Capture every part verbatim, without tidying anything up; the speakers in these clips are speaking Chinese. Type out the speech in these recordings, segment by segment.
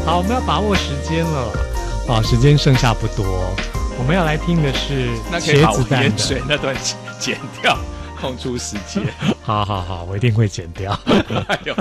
好，我们要把握时间了啊，时间剩下不多，我们要来听的是茄子蛋的。 盐水那段剪掉，空出时间。 好好好，我一定会剪掉。 哎呦。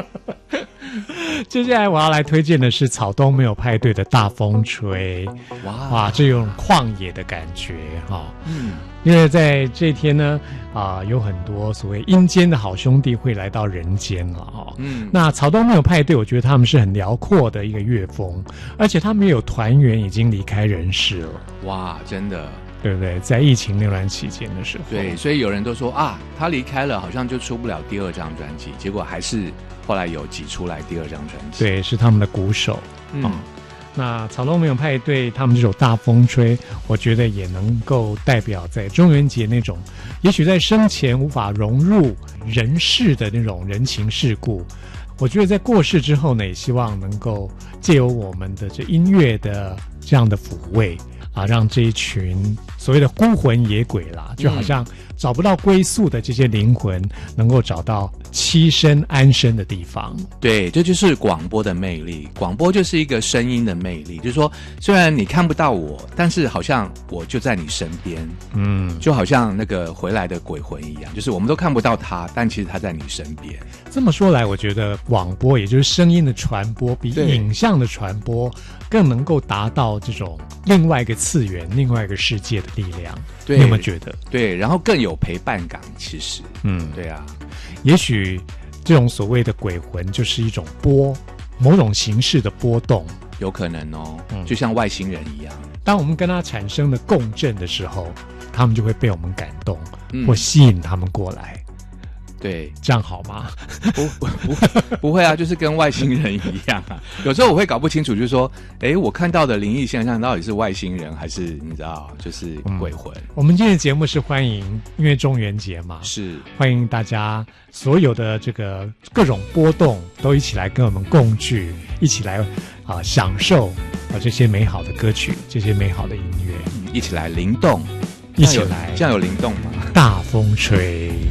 接下来我要来推荐的是草东没有派对的大风吹。哇哇，这种旷野的感觉哈、哦。嗯，因为在这一天呢，啊、呃，有很多所谓阴间的好兄弟会来到人间了哈、哦。嗯，那草东没有派对，我觉得他们是很辽阔的一个乐风，而且他们也有团员已经离开人世了。 哇，真的。 对不对？在疫情那段期间的时候， 对，所以有人都说啊，他离开了，好像就出不了第二张专辑，结果还是后来有挤出来第二张专辑。 对，是他们的鼓手。嗯，嗯那草东没有派对，他们这首《大风吹》，我觉得也能够代表在中元节那种，也许在生前无法融入人世的那种人情世故。我觉得在过世之后呢，也希望能够借由我们的这音乐的这样的抚慰。啊，让这一群所谓的孤魂野鬼啦，就好像找不到归宿的这些灵魂，能够找到栖身安身的地方。 对，这就是广播的魅力。广播就是一个声音的魅力，就是说，虽然你看不到我，但是好像我就在你身边。嗯，就好像那个回来的鬼魂一样，就是我们都看不到他，但其实他在你身边。 这么说来，我觉得广播也就是声音的传播，比影像的传播更能够达到这种另外一个次元、另外一个世界的力量。 对， 你有没有觉得？ 对，然后更有陪伴感。其实，嗯，对啊， 也许这种所谓的鬼魂就是一种波，某种形式的波动， 有可能哦，嗯、就像外星人一样。 当我们跟他产生了共振的时候，他们就会被我们感动，嗯、或吸引他们过来。 对， 这样好吗？ 不不不不会啊，就是跟外星人一样啊。有时候我会搞不清楚，就是说，哎，我看到的灵异现象到底是外星人还是你知道，就是鬼魂。嗯、 我们今天的节目是欢迎，因为中元节嘛， 是欢迎大家所有的这个各种波动都一起来跟我们共聚，一起来啊、呃、享受啊这些美好的歌曲，这些美好的音乐， 嗯、一起来灵动， 一起来， 这样有灵动吗？ 大风吹。